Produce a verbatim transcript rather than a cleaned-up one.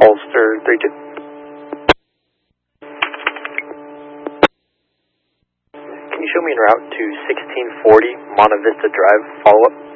Ulster three two. Can you show me en route to sixteen forty Monta Vista Drive, follow-up?